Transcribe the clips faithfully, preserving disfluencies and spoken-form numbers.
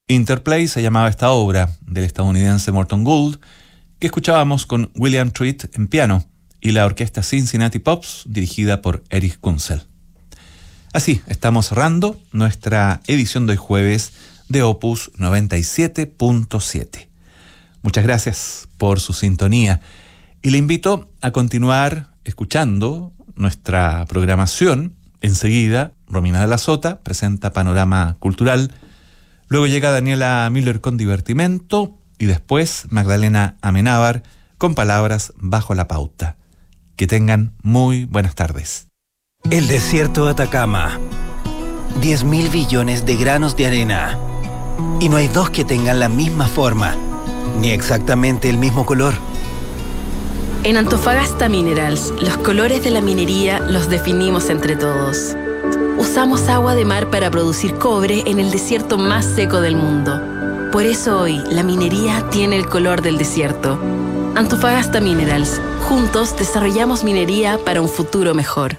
Interplay se llamaba esta obra del estadounidense Morton Gould, que escuchábamos con William Treat en piano y la orquesta Cincinnati Pops dirigida por Erich Kunzel. Así, estamos cerrando nuestra edición de hoy jueves de Opus noventa y siete punto siete. Muchas gracias por su sintonía y le invito a continuar escuchando nuestra programación. Enseguida, Romina de la Sota presenta Panorama Cultural. Luego llega Daniela Müller con Divertimento y después Magdalena Amenábar con Palabras bajo la pauta. Que tengan muy buenas tardes. El desierto de Atacama. diez mil billones de granos de arena. Y no hay dos que tengan la misma forma, ni exactamente el mismo color. En Antofagasta Minerals, los colores de la minería los definimos entre todos. Usamos agua de mar para producir cobre en el desierto más seco del mundo. Por eso hoy, la minería tiene el color del desierto. Antofagasta Minerals. Juntos desarrollamos minería para un futuro mejor.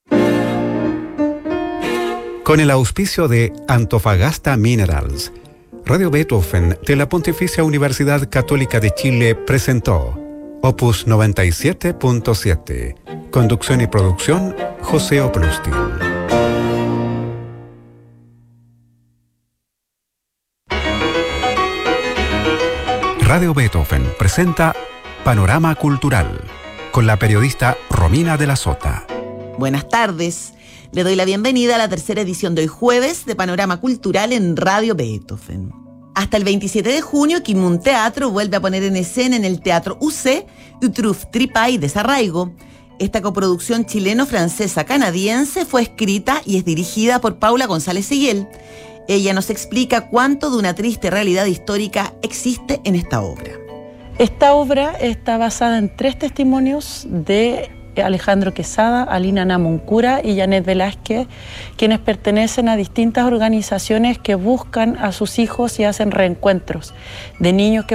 Con el auspicio de Antofagasta Minerals, Radio Beethoven de la Pontificia Universidad Católica de Chile presentó Opus noventa y siete punto siete. Conducción y producción, José Oplustin. Radio Beethoven presenta Panorama Cultural con la periodista Romina de la Sota. Buenas tardes. Le doy la bienvenida a la tercera edición de hoy jueves de Panorama Cultural en Radio Beethoven. Hasta el veintisiete de junio, Kimun Teatro vuelve a poner en escena en el Teatro U C Utruf Tripay Desarraigo. Esta coproducción chileno-francesa-canadiense fue escrita y es dirigida por Paula González Seguel. Ella nos explica cuánto de una triste realidad histórica existe en esta obra. Esta obra está basada en tres testimonios de Alejandro Quesada, Alina Namuncura y Janet Velázquez, quienes pertenecen a distintas organizaciones que buscan a sus hijos y hacen reencuentros de niños que